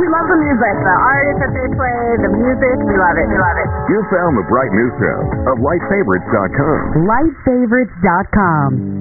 love the music, the artists that they play, the music. We love it. We love it. You found the bright new sound of LightFavorites.com. LightFavorites.com.